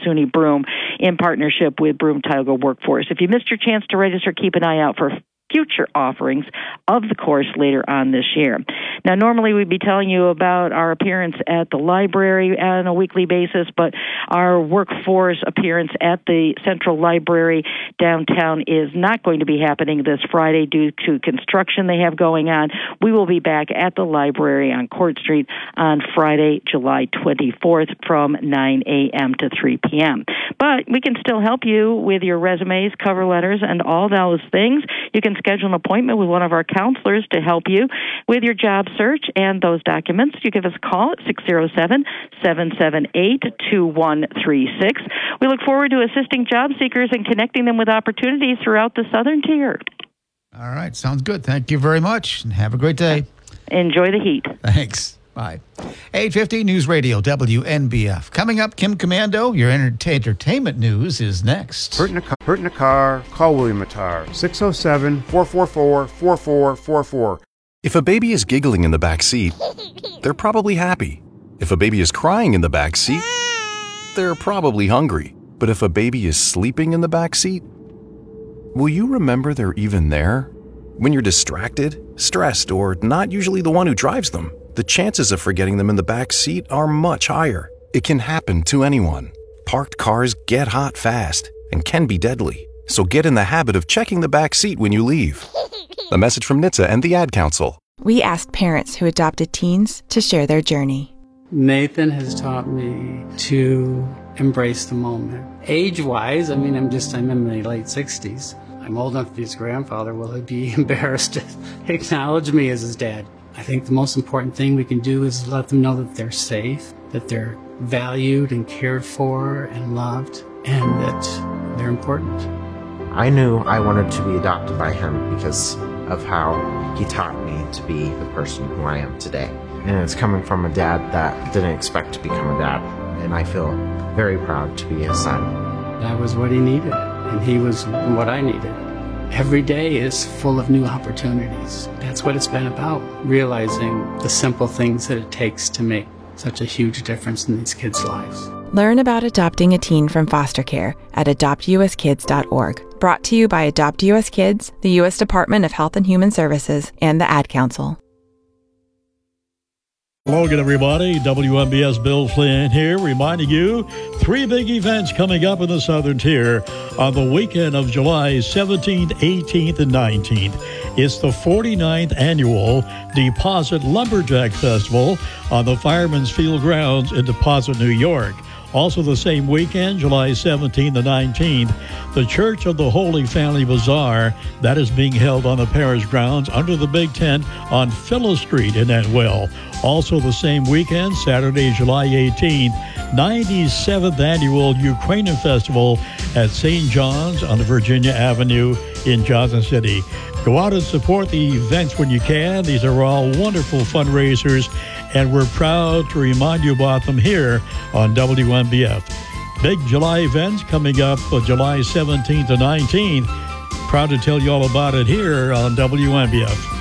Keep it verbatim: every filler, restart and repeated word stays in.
SUNY Broome in partnership with Broome Tioga Workforce. If you missed your chance to register, keep an eye out for future offerings of the course later on this year. Now, normally we'd be telling you about our appearance at the library on a weekly basis, but our workforce appearance at the Central Library downtown is not going to be happening this Friday due to construction they have going on. We will be back at the library on Court Street on Friday, July twenty-fourth from nine a.m. to three p.m. But we can still help you with your resumes, cover letters, and all those things. You can schedule an appointment with one of our counselors to help you with your job search and those documents. You give us a call at six oh seven, seven seven eight, two one three six. We look forward to assisting job seekers and connecting them with opportunities throughout the Southern Tier. All right. Sounds good. Thank you very much, and have a great day. Enjoy the heat. Thanks. Bye. eight fifty News Radio, W N B F. Coming up, Kim Commando, your enter- entertainment news is next. Hurt in a car, hurt in a car call William Attar, six oh seven, four four four, four four four four. If a baby is giggling in the back seat, they're probably happy. If a baby is crying in the back seat, they're probably hungry. But if a baby is sleeping in the back seat, will you remember they're even there? When you're distracted, stressed, or not usually the one who drives them, the chances of forgetting them in the back seat are much higher. It can happen to anyone. Parked cars get hot fast and can be deadly. So get in the habit of checking the back seat when you leave. A message from N H T S A and the Ad Council. We asked parents who adopted teens to share their journey. Nathan has taught me to embrace the moment. Age-wise, I mean, I'm just, I'm in my late sixties. I'm old enough to be his grandfather. Will he be embarrassed to acknowledge me as his dad? I think the most important thing we can do is let them know that they're safe, that they're valued and cared for and loved, and that they're important. I knew I wanted to be adopted by him because of how he taught me to be the person who I am today. And it's coming from a dad that didn't expect to become a dad, and I feel very proud to be his son. That was what he needed, and he was what I needed. Every day is full of new opportunities. That's what it's been about, realizing the simple things that it takes to make such a huge difference in these kids' lives. Learn about adopting a teen from foster care at adopt u s kids dot org. Brought to you by Adopt U S Kids, the U S Department of Health and Human Services, and the Ad Council. Hello again, everybody. W N B S Bill Flynn here, reminding you three big events coming up in the Southern Tier on the weekend of July seventeenth, eighteenth, and nineteenth. It's the forty-ninth Annual Deposit Lumberjack Festival on the Fireman's Field grounds in Deposit, New York. Also the same weekend, July seventeenth and nineteenth, the Church of the Holy Family Bazaar. That is being held on the parish grounds under the big tent on Phyllis Street in Etwell. Also the same weekend, Saturday, July eighteenth, ninety-seventh Annual Ukrainian Festival at Saint John's on the Virginia Avenue in Johnson City. Go out and support the events when you can. These are all wonderful fundraisers, and we're proud to remind you about them here on W N B F. Big July events coming up uh, July seventeenth and nineteenth. Proud to tell you all about it here on W N B F.